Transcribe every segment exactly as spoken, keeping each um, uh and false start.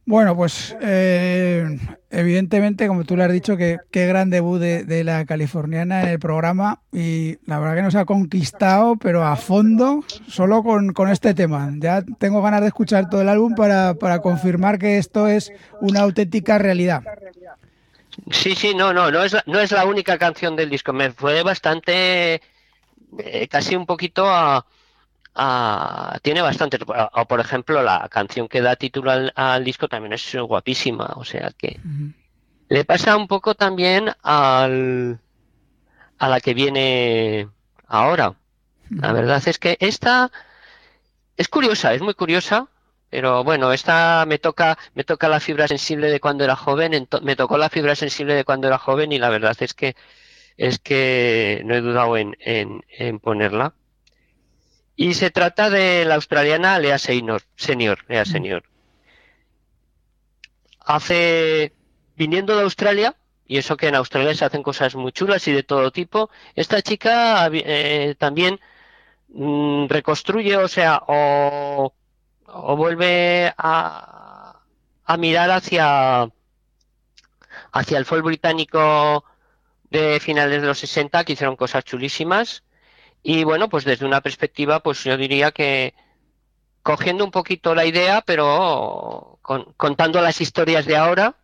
Bueno, pues eh, evidentemente, como tú le has dicho, que qué gran debut de, de la californiana en el programa y la verdad que nos ha conquistado, pero a fondo, solo con, con este tema. Ya tengo ganas de escuchar todo el álbum para, para confirmar que esto es una auténtica realidad. Sí, sí, no, no, no es la, no es la única canción del disco. Me fue bastante, eh, casi un poquito a, a- tiene bastantes. O, o, por ejemplo, la canción que da título al, al disco también es guapísima. O sea que le pasa un poco también al, a la que viene ahora. La verdad es que esta es curiosa, es muy curiosa. Pero bueno, esta me toca, me toca la fibra sensible de cuando era joven, ento- me tocó la fibra sensible de cuando era joven y la verdad es que es que no he dudado en, en, en ponerla. Y se trata de la australiana Lea Senior, Senior, Lea Senior. Hace, viniendo de Australia, y eso que en Australia se hacen cosas muy chulas y de todo tipo, esta chica eh, también mm, reconstruye, o sea, o, o vuelve a, a mirar hacia, hacia el folk británico de finales de los sesenta, que hicieron cosas chulísimas. Y bueno, pues desde una perspectiva, pues yo diría que cogiendo un poquito la idea, pero con- contando las historias de ahora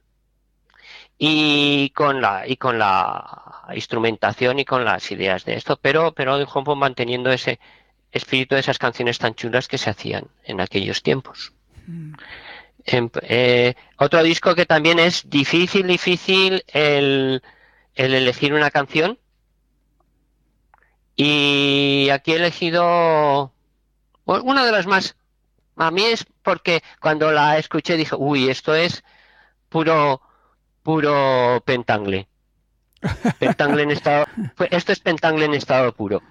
y con la y con la instrumentación y con las ideas de esto, pero pero un poco manteniendo ese espíritu de esas canciones tan chulas que se hacían en aquellos tiempos. Em- eh, otro disco que también es difícil, difícil el, el elegir una canción, y aquí he elegido bueno, una de las más. A mí es porque cuando la escuché dije, uy, esto es puro, puro pentangle. Pentangle en estado, pues esto es pentangle en estado puro.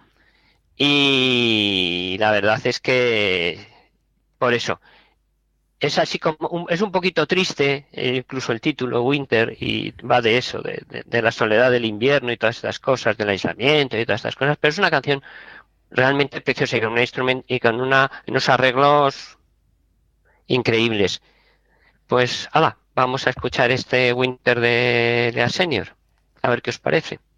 Y la verdad es que por eso. Es así como, un- es un poquito triste, eh, incluso el título, Winter, y va de eso, de, de- de la soledad del invierno y todas estas cosas, del aislamiento y todas estas cosas, pero es una canción realmente preciosa y con un instrumento y con una, unos arreglos increíbles. Pues, hala, vamos a escuchar este Winter de, de Senior. A ver qué os parece.